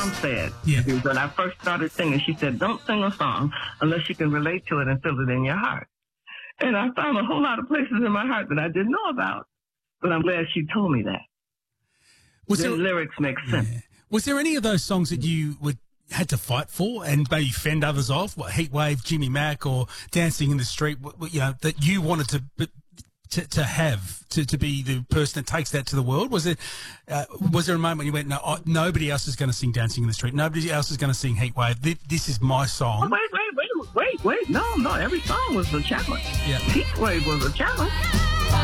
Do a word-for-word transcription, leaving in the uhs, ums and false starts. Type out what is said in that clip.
mom said Yeah. when I first started singing. She said, don't sing a song unless you can relate to it and feel it in your heart. And I found a whole lot of places in my heart that I didn't know about, but I'm glad she told me that. Was the there, lyrics make sense. Yeah. Was there any of those songs that you would had to fight for and maybe fend others off? What, Heat Wave, Jimmy Mack, or Dancing in the Street? You know, that you wanted to to, to have to, to be the person that takes that to the world? Was it? Uh, was there a moment when you went, no, I, nobody else is going to sing Dancing in the Street. Nobody else is going to sing Heat Wave. This, this is my song. Oh, wait, wait, wait, wait, wait. No, no. Every song was a challenge. Yeah. Heat Wave was a challenge.